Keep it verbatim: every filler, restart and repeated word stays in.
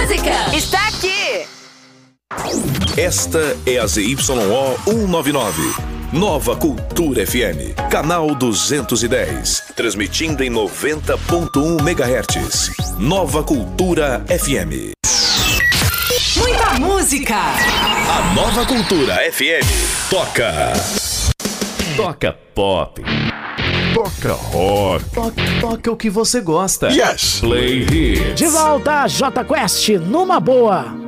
música está aqui. Esta é a Z Y O cento e noventa e nove. Nova Cultura F M, canal duzentos e dez, transmitindo em noventa ponto um megahertz. Nova Cultura F M. Muita música. A Nova Cultura F M toca. Toca pop. Toca rock. Toca, toca o que você gosta. Yes. Play hits. De volta a J Quest numa boa.